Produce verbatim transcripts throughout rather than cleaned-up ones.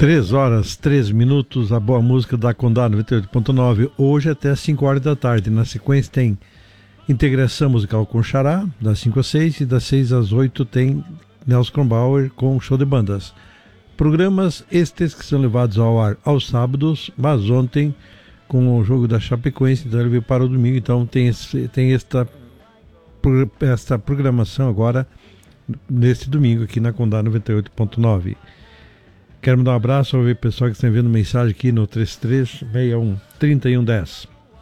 Três horas, três minutos, a boa música da Condá noventa e oito ponto nove, hoje até às cinco horas da tarde. Na sequência tem integração musical com Xará, das cinco às seis, e das seis às oito tem Nelson Kronbauer com show de bandas. Programas estes que são levados ao ar aos sábados, mas ontem, com o jogo da Chapecoense, então ele veio para o domingo, então tem, esse, tem esta, esta programação agora, neste domingo, aqui na Condá noventa e oito ponto nove. Quero mandar um abraço ao pessoal que está enviando mensagem aqui no três três seis um, três um um zero.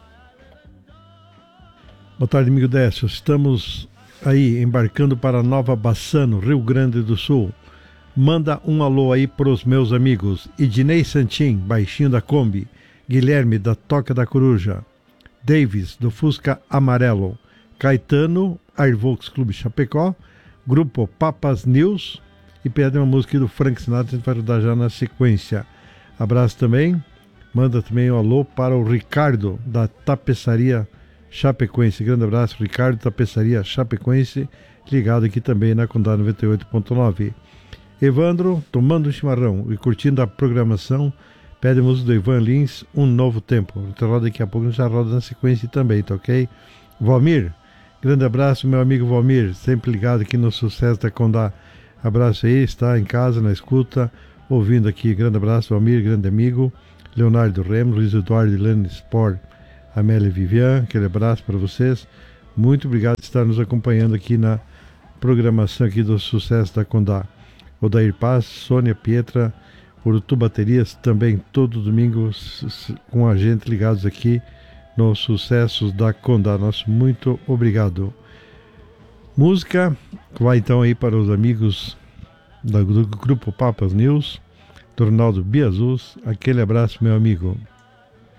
Boa tarde, amigo Décio. Estamos aí embarcando para Nova Bassano, Rio Grande do Sul. Manda um alô aí para os meus amigos Idinei Santim, baixinho da Kombi, Guilherme da Toca da Coruja, Davis do Fusca Amarelo, Caetano, Airvox Clube Chapecó, Grupo Papas News, e pede uma música do Frank Sinatra, a gente vai rodar já na sequência. Abraço também, manda também um alô para o Ricardo da Tapeçaria Chapecoense. Grande abraço, Ricardo, Tapeçaria Chapecoense, ligado aqui também na Condá noventa e oito ponto nove. Evandro, tomando um chimarrão e curtindo a programação, pede a música do Ivan Lins, Um Novo Tempo. Roda daqui a pouco, a gente já roda na sequência também, tá ok? Valmir, grande abraço, meu amigo Valmir, sempre ligado aqui no Sucesso da Condá. Abraço aí, está em casa, na escuta, ouvindo aqui. Grande abraço, Valmir, grande amigo. Leonardo Remos, Luiz Eduardo, Ilane Sport, Amélia Vivian, aquele abraço para vocês. Muito obrigado por estar nos acompanhando aqui na programação aqui do Sucesso da Condá. Odair Paz, Sônia Pietra, Urutu Baterias, também todo domingo com a gente ligados aqui nos Sucessos da Condá. Nosso muito obrigado. Música vai então aí para os amigos do grupo Papas News, do Ronaldo Biazus. Aquele abraço, meu amigo.